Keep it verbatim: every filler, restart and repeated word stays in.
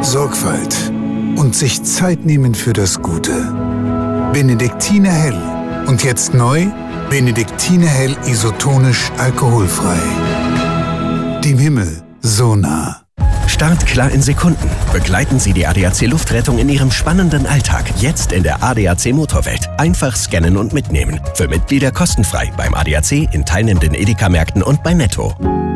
Sorgfalt und sich Zeit nehmen für das Gute. Benediktiner Hell. Und jetzt neu, Benediktiner Hell isotonisch alkoholfrei. Dem Himmel so nah. Startklar in Sekunden. Begleiten Sie die A D A C Luftrettung in Ihrem spannenden Alltag. Jetzt in der A D A C Motorwelt. Einfach scannen und mitnehmen. Für Mitglieder kostenfrei beim A D A C, in teilnehmenden Edeka-Märkten und bei Netto.